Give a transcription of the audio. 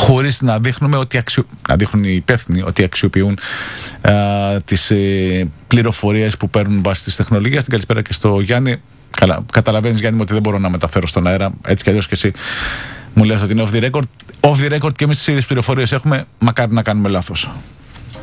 χωρίς να δείχνουμε να δείχνουν οι υπεύθυνοι ότι αξιοποιούν τις πληροφορίες που παίρνουν βάσει της τεχνολογίας. Την καλησπέρα και στο Γιάννη. Καλά, καταλαβαίνεις, Γιάννη μου, ότι δεν μπορώ να μεταφέρω στον αέρα. Έτσι κι αλλιώς και εσύ μου λες ότι είναι off the record. Off the record και εμείς τις ίδιες πληροφορίες έχουμε. Μακάρι να κάνουμε λάθος.